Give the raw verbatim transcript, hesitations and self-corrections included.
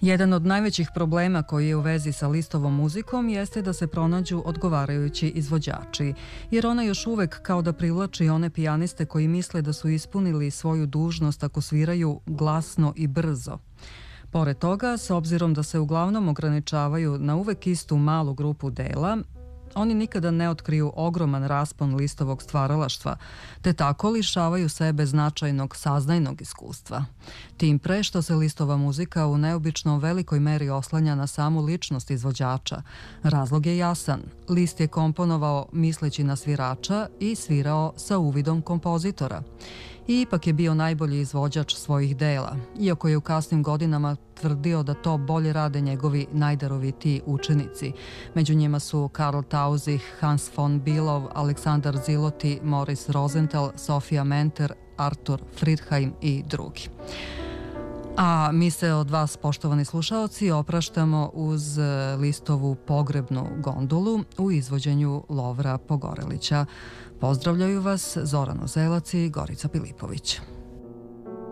Jedan od najvećih problema koji je u vezi sa Listovom muzikom jeste da se pronađu odgovarajući izvođači, jer ona još uvek kao da privlači one pijaniste koji misle da su ispunili svoju dužnost ako sviraju glasno i brzo. Pored toga, s obzirom da se uglavnom ograničavaju na uvek istu malu grupu dela, oni nikada ne otkriju ogroman raspon Listovog stvaralaštva, te tako lišavaju sebe značajnog saznajnog iskustva. Tim pre što se Listova muzika u neobično velikoj meri oslanja na samu ličnost izvođača. Razlog je jasan. List je komponovao misleći na svirača i svirao sa uvidom kompozitora. I ipak je bio najbolji izvođač svojih dela, iako je u kasnim godinama tvrdio da to bolje rade njegovi najdarovitiji učenici. Među njima su Karl Tausig, Hans von Bülow, Aleksandar Ziloti, Moritz Rosenthal, Sofia Menter, Arthur Friedheim i drugi. A mi se od vas, poštovani slušaoci, opraštamo uz Listovu pogrebnu gondolu u izvođenju Lovra Pogorelića. Pozdravljaju vas Zoran Uzelac i Gorica Pilipović.